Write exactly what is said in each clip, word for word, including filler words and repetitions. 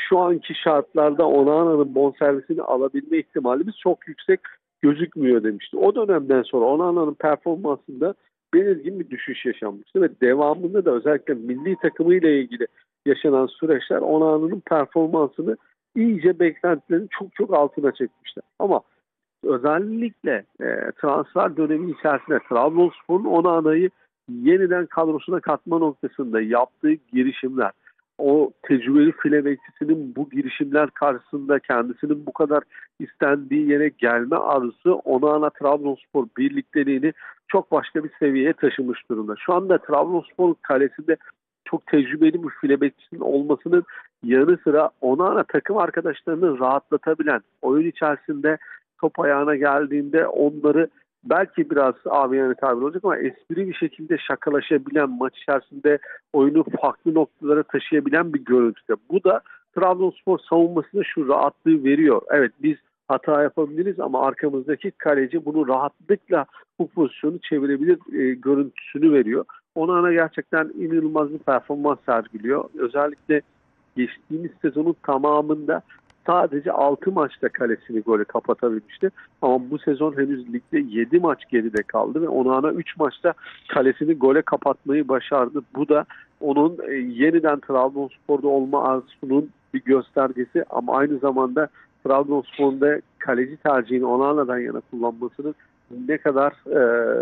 şu anki şartlarda Onana'nın bonservisini alabilme ihtimalimiz çok yüksek gözükmüyor demişti. O dönemden sonra Onana'nın performansında belirgin bir düşüş yaşanmıştı ve devamında da özellikle milli takımıyla ilgili yaşanan süreçler Onana'nın performansını iyice beklentilerin çok çok altına çekmişler. Ama özellikle e, transfer dönemi içerisinde Trabzonspor'un Onana'yı yeniden kadrosuna katma noktasında yaptığı girişimler, o tecrübeli file bekçisinin bu girişimler karşısında kendisinin bu kadar istendiği yere gelme arzusu Onana Trabzonspor birlikteliğini çok başka bir seviyeye taşımış durumda. Şu anda Trabzonspor kalesinde çok tecrübeli bir file bekçisinin olmasının yanı sıra Onana takım arkadaşlarını rahatlatabilen, oyun içerisinde top ayağına geldiğinde onları belki biraz amiyane tabir olacak ama espri bir şekilde şakalaşabilen, maç içerisinde oyunu farklı noktalara taşıyabilen bir görüntüde. Bu da Trabzonspor savunmasına şu rahatlığı veriyor. Evet, biz hata yapabiliriz ama arkamızdaki kaleci bunu rahatlıkla bu pozisyonu çevirebilir e, görüntüsünü veriyor. Onana gerçekten inanılmaz bir performans sergiliyor. Özellikle geçtiğimiz sezonun tamamında sadece altı maçta kalesini gole kapatabilmişti. Ama bu sezon henüz ligde yedi maç geride kaldı ve Onana üç maçta kalesini gole kapatmayı başardı. Bu da onun e, yeniden Trabzonspor'da olma arzusunun bir göstergesi ama aynı zamanda Trabzonspor'da kaleci tercihini Onana'dan yana kullanmasının ne kadar e,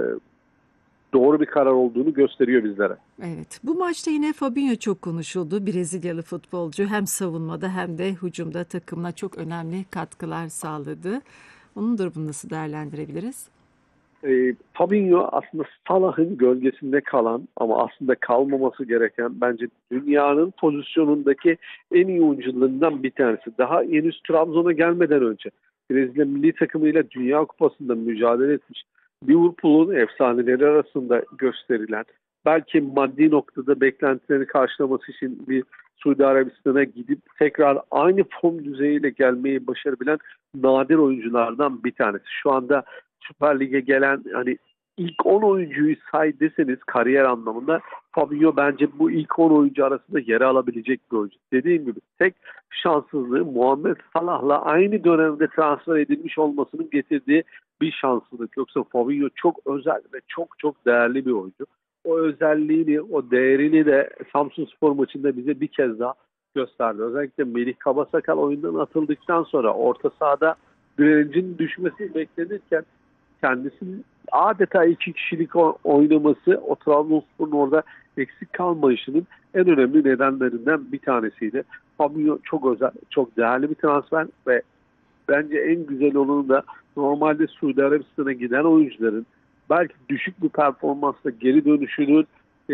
doğru bir karar olduğunu gösteriyor bizlere. Evet, bu maçta yine Fabinho çok konuşuldu. Brezilyalı futbolcu hem savunmada hem de hücumda takımına çok önemli katkılar sağladı. Onun durumunu nasıl değerlendirebiliriz? E, Fabinho aslında Salah'ın gölgesinde kalan ama aslında kalmaması gereken bence dünyanın pozisyonundaki en iyi oyuncularından bir tanesi. Daha henüz Trabzon'a gelmeden önce Brezilya milli takımıyla Dünya Kupası'nda mücadele etmiş. Liverpool'un efsaneleri arasında gösterilen, belki maddi noktada beklentilerini karşılaması için bir Suudi Arabistan'a gidip tekrar aynı form düzeyiyle gelmeyi başarabilen nadir oyunculardan bir tanesi. Şu anda Süper Lig'e gelen hani ilk on oyuncuyu say deseniz kariyer anlamında Fabinho bence bu ilk on oyuncu arasında yer alabilecek bir oyuncu. Dediğim gibi tek şanssızlığı Muhammed Salah'la aynı dönemde transfer edilmiş olmasının getirdiği bir şanssızlık. Yoksa Fabinho çok özel ve çok çok değerli bir oyuncu. O özelliğini, o değerini de Samsunspor maçında bize bir kez daha gösterdi. Özellikle Melih Kabasakal oyundan atıldıktan sonra orta sahada direncin düşmesi beklenirken kendisinin adeta iki kişilik oynaması o Trabzonspor'un orada eksik kalmayışının en önemli nedenlerinden bir tanesiydi. Fabinho çok özel, çok değerli bir transfer ve bence en güzel olanı da normalde Suudi Arabistan'a giden oyuncuların belki düşük bir performansla geri dönüşünün e,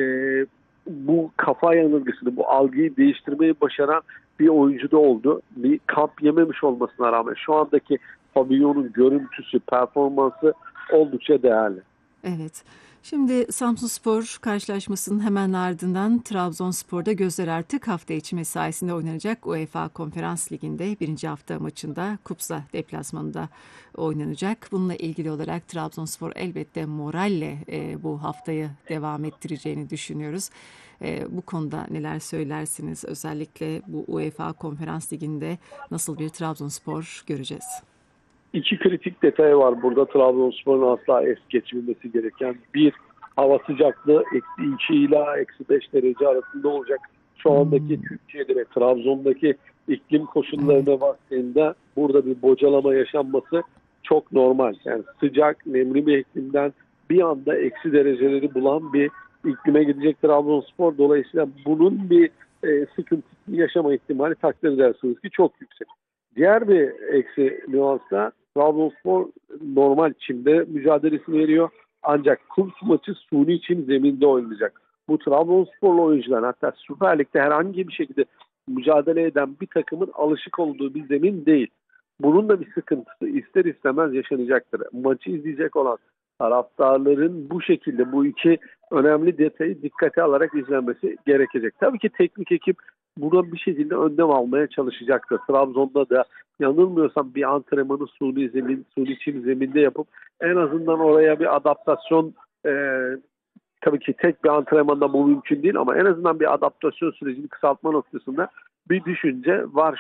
bu kafa yanılgısını, bu algıyı değiştirmeyi başaran bir oyuncu da oldu. Bir kamp yememiş olmasına rağmen şu andaki Fabinho'nun görüntüsü, performansı oldukça değerli. Evet. Şimdi Samsunspor karşılaşmasının hemen ardından Trabzonspor'da gözler artık hafta içi mesaisinde oynanacak UEFA Konferans Ligi'nde birinci hafta maçında Kupsa deplasmanında oynanacak. Bununla ilgili olarak Trabzonspor elbette moralle e, bu haftayı devam ettireceğini düşünüyoruz. E, bu konuda neler söylersiniz? Özellikle bu UEFA Konferans Ligi'nde nasıl bir Trabzonspor göreceğiz? İki kritik detay var burada Trabzonspor'un asla es geçmemesi gereken. Bir, hava sıcaklığı eksi iki ila eksi beş derece arasında olacak. Şu andaki hmm. Türkiye'de ve Trabzon'daki iklim koşullarına baktığında burada bir bocalama yaşanması çok normal. Yani sıcak, nemli bir iklimden bir anda eksi dereceleri bulan bir iklime gidecek Trabzonspor. Dolayısıyla bunun bir e, sıkıntısını yaşama ihtimali takdir edersiniz ki çok yüksek. Diğer bir eksi nüansta Trabzonspor normal çimde mücadelesini veriyor. Ancak Kurs maçı suni çim zeminde oynayacak. Bu Trabzonsporlu oyuncular hatta Süper Lig'de herhangi bir şekilde mücadele eden bir takımın alışık olduğu bir zemin değil. Bunun da bir sıkıntısı ister istemez yaşanacaktır. Maçı izleyecek olan taraftarların bu şekilde bu iki önemli detayı dikkate alarak izlenmesi gerekecek. Tabii ki teknik ekip buna bir şekilde önlem almaya çalışacaktır. Trabzon'da da yanılmıyorsam bir antrenmanı suni zemin, suni çim zeminde yapıp en azından oraya bir adaptasyon e, tabii ki tek bir antrenmanda bu mümkün değil ama en azından bir adaptasyon sürecini kısaltma noktasında bir düşünce var.